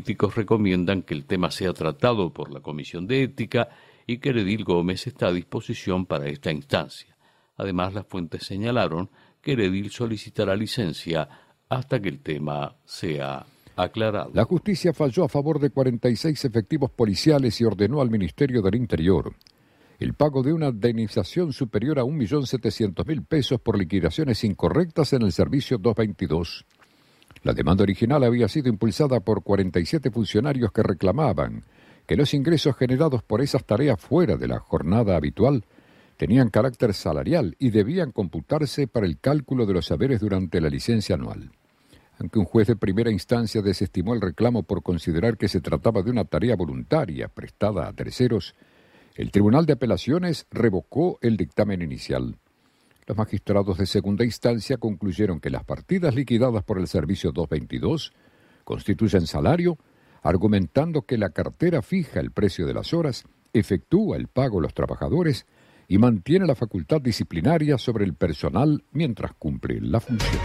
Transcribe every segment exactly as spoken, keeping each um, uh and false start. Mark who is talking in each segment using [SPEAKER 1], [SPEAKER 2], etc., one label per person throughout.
[SPEAKER 1] políticos recomiendan que el tema sea tratado por la Comisión de Ética y que el edil Gómez está a disposición para esta instancia. Además, las fuentes señalaron que el edil solicitará licencia hasta que el tema sea aclarado.
[SPEAKER 2] La justicia falló a favor de cuarenta y seis efectivos policiales y ordenó al Ministerio del Interior el pago de una indemnización superior a un millón setecientos mil pesos por liquidaciones incorrectas en el servicio doscientos veintidós. La demanda original había sido impulsada por cuarenta y siete funcionarios que reclamaban que los ingresos generados por esas tareas fuera de la jornada habitual tenían carácter salarial y debían computarse para el cálculo de los saberes durante la licencia anual. Aunque un juez de primera instancia desestimó el reclamo por considerar que se trataba de una tarea voluntaria prestada a terceros, el Tribunal de Apelaciones revocó el dictamen inicial. Los magistrados de segunda instancia concluyeron que las partidas liquidadas por el servicio doscientos veintidós constituyen salario, argumentando que la cartera fija el precio de las horas, efectúa el pago a los trabajadores y mantiene la facultad disciplinaria sobre el personal mientras cumple la función.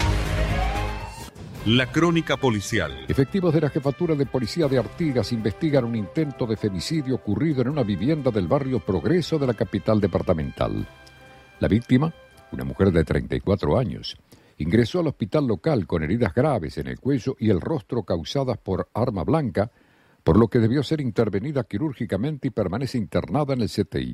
[SPEAKER 3] La crónica policial.
[SPEAKER 2] Efectivos de la Jefatura de Policía de Artigas investigan un intento de femicidio ocurrido en una vivienda del barrio Progreso de la capital departamental. La víctima, una mujer de treinta y cuatro años, ingresó al hospital local con heridas graves en el cuello y el rostro causadas por arma blanca, por lo que debió ser intervenida quirúrgicamente y permanece internada en el C T I.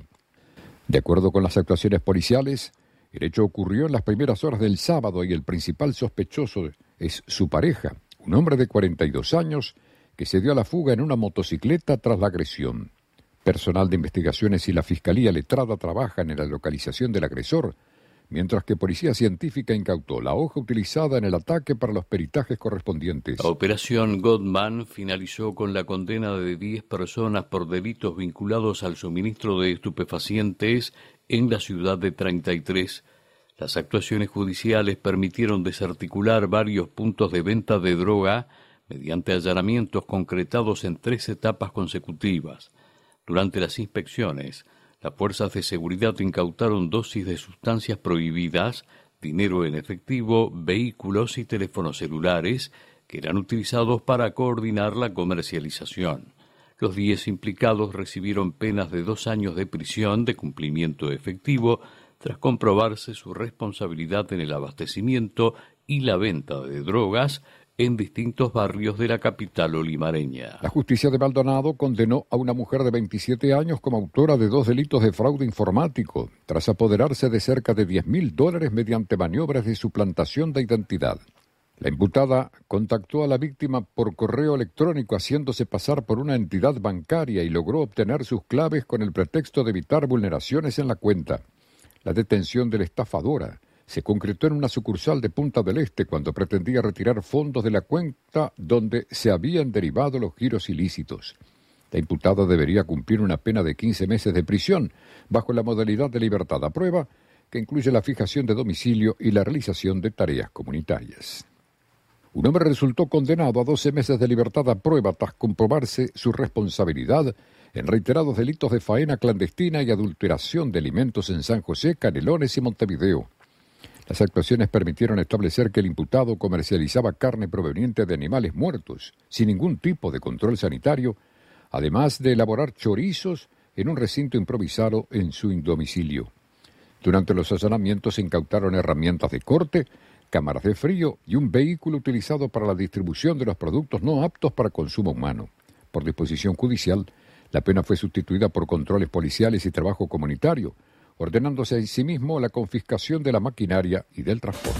[SPEAKER 2] De acuerdo con las actuaciones policiales, el hecho ocurrió en las primeras horas del sábado y el principal sospechoso es su pareja, un hombre de cuarenta y dos años que se dio a la fuga en una motocicleta tras la agresión. Personal de investigaciones y la Fiscalía Letrada trabajan en la localización del agresor, mientras que Policía Científica incautó la hoja utilizada en el ataque para los peritajes correspondientes.
[SPEAKER 1] La operación Godman finalizó con la condena de diez personas por delitos vinculados al suministro de estupefacientes en la ciudad de treinta y tres. Las actuaciones judiciales permitieron desarticular varios puntos de venta de droga mediante allanamientos concretados en tres etapas consecutivas. Durante las inspecciones, las fuerzas de seguridad incautaron dosis de sustancias prohibidas, dinero en efectivo, vehículos y teléfonos celulares que eran utilizados para coordinar la comercialización. Los diez implicados recibieron penas de dos años de prisión de cumplimiento efectivo tras comprobarse su responsabilidad en el abastecimiento y la venta de drogas en distintos barrios de la capital olimareña.
[SPEAKER 2] La justicia de Maldonado condenó a una mujer de veintisiete años como autora de dos delitos de fraude informático, tras apoderarse de cerca de diez mil dólares mediante maniobras de suplantación de identidad. La imputada contactó a la víctima por correo electrónico haciéndose pasar por una entidad bancaria y logró obtener sus claves con el pretexto de evitar vulneraciones en la cuenta. La detención de la estafadora se concretó en una sucursal de Punta del Este cuando pretendía retirar fondos de la cuenta donde se habían derivado los giros ilícitos. La imputada debería cumplir una pena de quince meses de prisión bajo la modalidad de libertad a prueba, que incluye la fijación de domicilio y la realización de tareas comunitarias. Un hombre resultó condenado a doce meses de libertad a prueba tras comprobarse su responsabilidad en reiterados delitos de faena clandestina y adulteración de alimentos en San José, Canelones y Montevideo. Las actuaciones permitieron establecer que el imputado comercializaba carne proveniente de animales muertos, sin ningún tipo de control sanitario, además de elaborar chorizos en un recinto improvisado en su domicilio. Durante los allanamientos se incautaron herramientas de corte, cámaras de frío y un vehículo utilizado para la distribución de los productos no aptos para consumo humano. Por disposición judicial, la pena fue sustituida por controles policiales y trabajo comunitario, ordenándose asimismo la confiscación de la maquinaria y del transporte.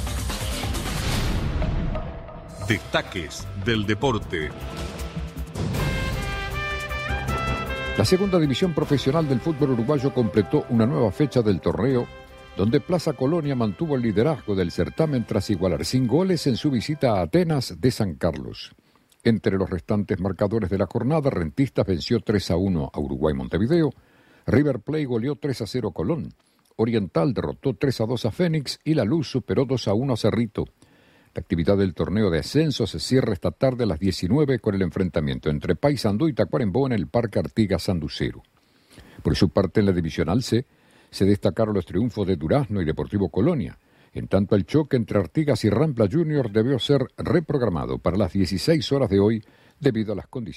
[SPEAKER 3] Destaques del deporte.
[SPEAKER 2] La segunda división profesional del fútbol uruguayo completó una nueva fecha del torneo, donde Plaza Colonia mantuvo el liderazgo del certamen tras igualar sin goles en su visita a Atenas de San Carlos. Entre los restantes marcadores de la jornada, Rentistas venció tres a uno a Uruguay Montevideo, River Plate goleó tres a cero a Colón, Oriental derrotó tres a dos a Fénix y La Luz superó dos a uno a Cerrito. La actividad del torneo de ascenso se cierra esta tarde a las diecinueve con el enfrentamiento entre Paysandú y Tacuarembó en el Parque Artigas Sanducero. Por su parte, en la Divisional C, se destacaron los triunfos de Durazno y Deportivo Colonia. En tanto, el choque entre Artigas y Rampla Junior debió ser reprogramado para las dieciséis horas de hoy debido a las condiciones